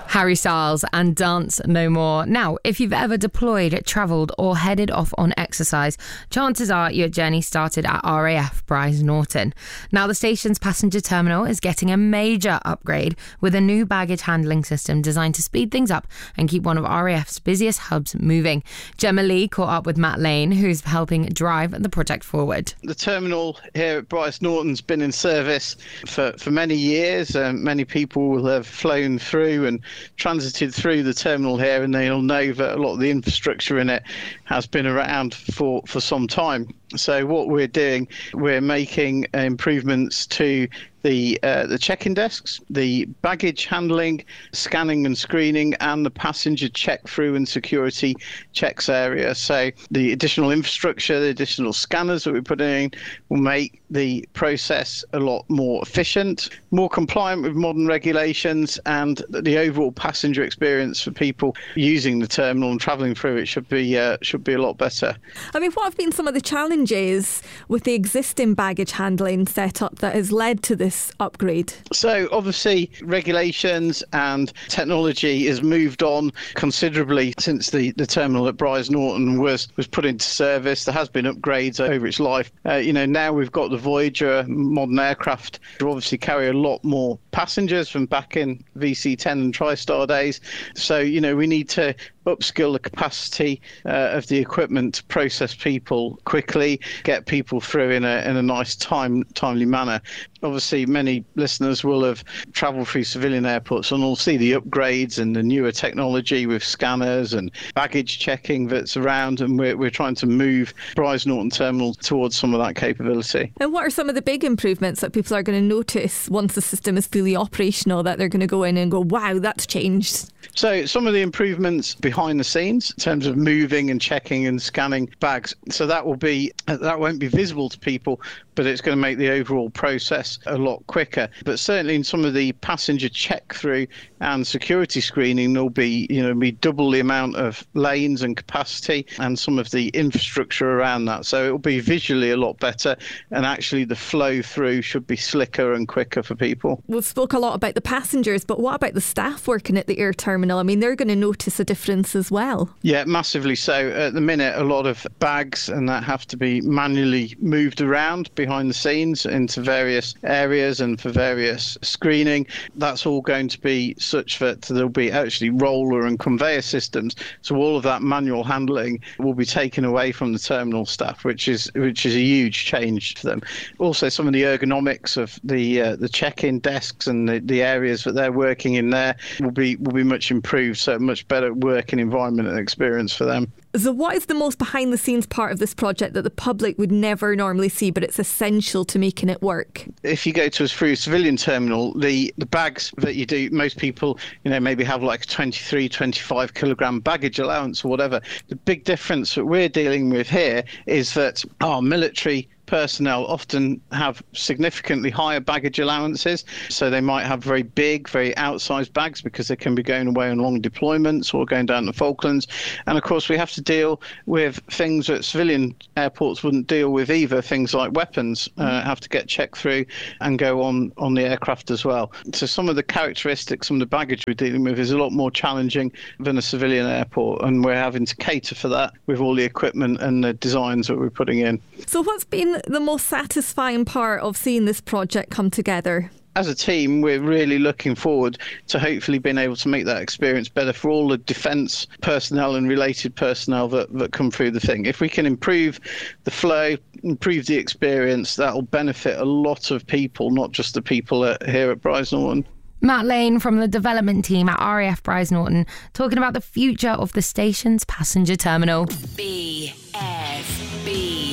Harry Styles and Dance No More. Now, if you've ever deployed, travelled or headed off on exercise, chances are your journey started at RAF Brize Norton. Now, the station's passenger terminal is getting a major upgrade with a new baggage handling system designed to speed things up and keep one of RAF's busiest hubs moving. Gemma Lee caught up with Matt Lane, who's helping drive the project forward. The terminal here at Brize Norton's been in service for many years. Many people will have flown through and transited through the terminal here, and they'll know that a lot of the infrastructure in it has been around for some time. So what we're doing, we're making improvements to the check-in desks, the baggage handling, scanning and screening, and the passenger check-through and security checks area. So the additional infrastructure, the additional scanners that we're putting in will make the process a lot more efficient, more compliant with modern regulations, and the overall passenger experience for people using the terminal and travelling through it should be a lot better. I mean, what have been some of the challenges with the existing baggage handling setup that has led to this upgrade? So obviously regulations and technology has moved on considerably since the terminal at Brize Norton was put into service. There has been upgrades over its life. Now we've got the Voyager modern aircraft to obviously carry a lot more passengers from back in VC10 and TriStar days. So, we need to upskill the capacity of the equipment to process people quickly, get people through in a nice timely manner. Obviously, many listeners will have travelled through civilian airports and will see the upgrades and the newer technology with scanners and baggage checking that's around, and we're trying to move Brize Norton Terminal towards some of that capability. And what are some of the big improvements that people are going to notice once the system is fully operational, that they're going to go in and go, wow, that's changed? So some of the improvements behind the scenes in terms of moving and checking and scanning bags, so that won't be visible to people, but it's going to make the overall process a lot quicker. But certainly in some of the passenger check through and security screening, there'll be double the amount of lanes and capacity and some of the infrastructure around that. So it'll be visually a lot better, and actually the flow through should be slicker and quicker for people. We've spoke a lot about the passengers, but what about the staff working at the air terminal? I mean, they're going to notice a difference as well. Yeah, massively so. At the minute, a lot of bags and that have to be manually moved around behind the scenes into various areas and for various screening. That's all going to be such that there'll be actually roller and conveyor systems. So all of that manual handling will be taken away from the terminal staff, which is a huge change to them. Also, some of the ergonomics of the check-in desks and the areas that they're working in there will be much improved. So much better working environment and experience for them. So what is the most behind the scenes part of this project that the public would never normally see, but it's essential to making it work? If you go to us through a civilian terminal, the bags that you do, most people, maybe have like a 23, 25 kilogram baggage allowance or whatever. The big difference that we're dealing with here is that our military personnel often have significantly higher baggage allowances, so they might have very big, very outsized bags because they can be going away on long deployments or going down the Falklands. And of course we have to deal with things that civilian airports wouldn't deal with either. Things like weapons have to get checked through and go on the aircraft as well. So some of the characteristics, some of the baggage we're dealing with is a lot more challenging than a civilian airport, and we're having to cater for that with all the equipment and the designs that we're putting in. So what's been the most satisfying part of seeing this project come together? As a team, we're really looking forward to hopefully being able to make that experience better for all the defence personnel and related personnel that come through the thing. If we can improve the flow, improve the experience, that will benefit a lot of people, not just the people here at Brize Norton. Matt Lane from the development team at RAF Brize Norton talking about the future of the station's passenger terminal. BFBS.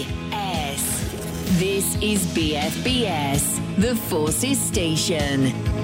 This is BFBS, the Forces Station.